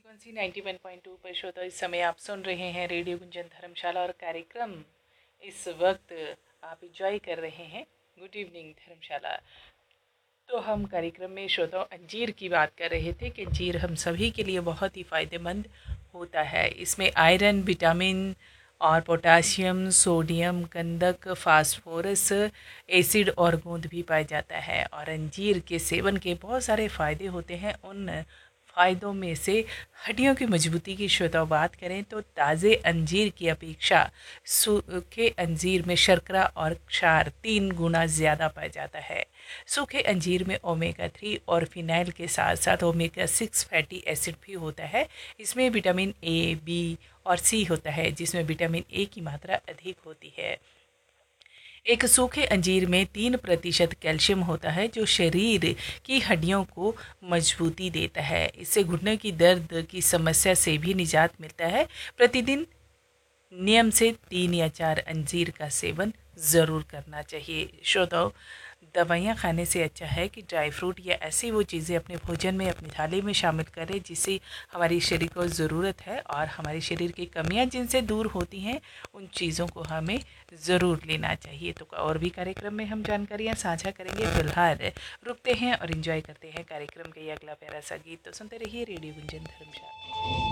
Frequency 91.2 पर श्रोता इस समय आप सुन रहे हैं रेडियो गुंजन धर्मशाला और कार्यक्रम इस वक्त आप इंजॉय कर रहे हैं गुड इवनिंग धर्मशाला। तो हम कार्यक्रम में श्रोताओं अंजीर की बात कर रहे थे कि अंजीर हम सभी के लिए बहुत ही फ़ायदेमंद होता है। इसमें आयरन, विटामिन और पोटाशियम, सोडियम, गंधक, फास्फोरस, एसिड और गोंद भी पाया जाता है। और अंजीर के सेवन के बहुत सारे फ़ायदे होते हैं। उन फ़ायदों में से हड्डियों की मजबूती की श्रोता बात करें तो ताज़े अंजीर की अपेक्षा सूखे अंजीर में शर्करा और क्षार 3 गुना ज़्यादा पाया जाता है। सूखे अंजीर में ओमेगा 3 और फिनाइल के साथ साथ ओमेगा 6 फैटी एसिड भी होता है। इसमें विटामिन ए, बी और सी होता है, जिसमें विटामिन ए की मात्रा अधिक होती है। एक सूखे अंजीर में 3% कैल्शियम होता है, जो शरीर की हड्डियों को मजबूती देता है। इससे घुटने की दर्द की समस्या से भी निजात मिलता है। प्रतिदिन नियम से 3 या 4 अंजीर का सेवन ज़रूर करना चाहिए। श्रोताओं, दवाइयाँ खाने से अच्छा है कि ड्राई फ्रूट या ऐसी वो चीज़ें अपने भोजन में, अपनी थाली में शामिल करें जिससे हमारी शरीर को ज़रूरत है, और हमारे शरीर की कमियाँ जिनसे दूर होती हैं उन चीज़ों को हमें ज़रूर लेना चाहिए। तो और भी कार्यक्रम में हम जानकारियाँ साझा करेंगे। फिलहाल रुकते हैं और इन्जॉय करते हैं कार्यक्रम का ये अगला प्यारा सा गीत। तो सुनते रहिए रेडियो गुंजन धर्मशाला।